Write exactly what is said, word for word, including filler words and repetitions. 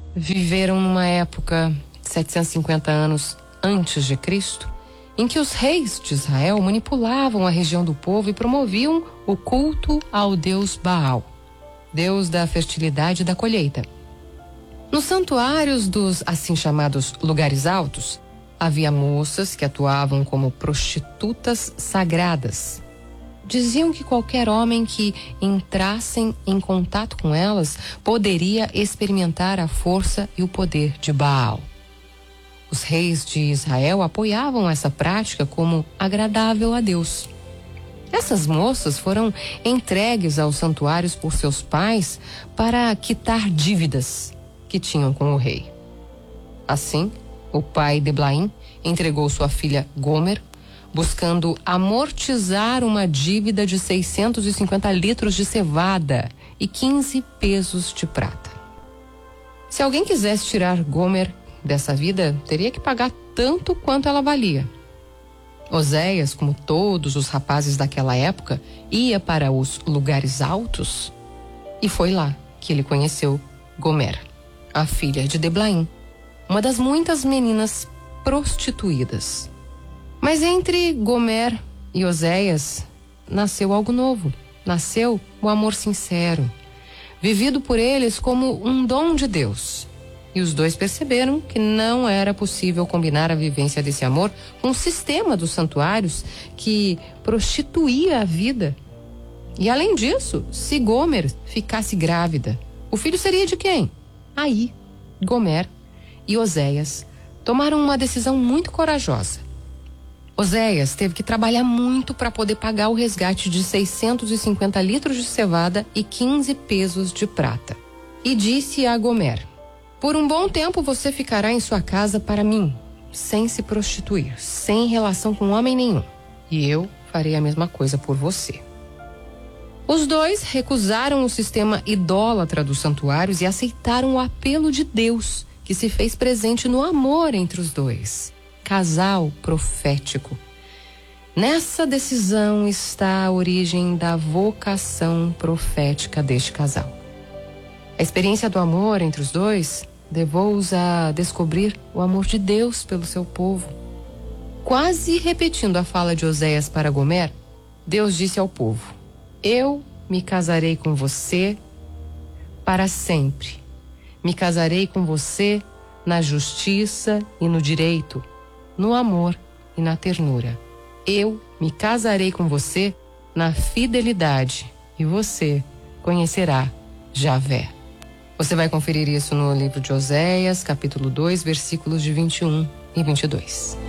viveram numa época, setecentos e cinquenta anos antes de Cristo, em que os reis de Israel manipulavam a região do povo e promoviam o culto ao deus Baal, deus da fertilidade e da colheita. Nos santuários dos assim chamados lugares altos, havia moças que atuavam como prostitutas sagradas. Diziam que qualquer homem que entrasse em contato com elas poderia experimentar a força e o poder de Baal. Os reis de Israel apoiavam essa prática como agradável a Deus. Essas moças foram entregues aos santuários por seus pais para quitar dívidas que tinham com o rei. Assim, o pai Deblaim entregou sua filha Gomer, buscando amortizar uma dívida de seiscentos e cinquenta litros de cevada e quinze pesos de prata. Se alguém quisesse tirar Gomer dessa vida, teria que pagar tanto quanto ela valia. Oséias, como todos os rapazes daquela época, ia para os lugares altos e foi lá que ele conheceu Gomer, a filha de Deblaim, uma das muitas meninas prostituídas. Mas entre Gomer e Oséias nasceu algo novo. Nasceu o amor sincero, vivido por eles como um dom de Deus. E os dois perceberam que não era possível combinar a vivência desse amor com o sistema dos santuários que prostituía a vida. E além disso, se Gomer ficasse grávida, o filho seria de quem? Aí, Gomer e Oséias tomaram uma decisão muito corajosa. Oséias teve que trabalhar muito para poder pagar o resgate de seiscentos e cinquenta litros de cevada e quinze pesos de prata. E disse a Gomer: por um bom tempo você ficará em sua casa para mim, sem se prostituir, sem relação com homem nenhum. E eu farei a mesma coisa por você. Os dois recusaram o sistema idólatra dos santuários e aceitaram o apelo de Deus, que se fez presente no amor entre os dois. Casal profético. Nessa decisão está a origem da vocação profética deste casal. A experiência do amor entre os dois levou-os a descobrir o amor de Deus pelo seu povo. Quase repetindo a fala de Oséias para Gomer, Deus disse ao povo: eu me casarei com você para sempre. Me casarei com você na justiça e no direito, no amor e na ternura. Eu me casarei com você na fidelidade e você conhecerá Javé. Você vai conferir isso no livro de Oséias, capítulo dois, versículos de vinte e um e vinte e dois.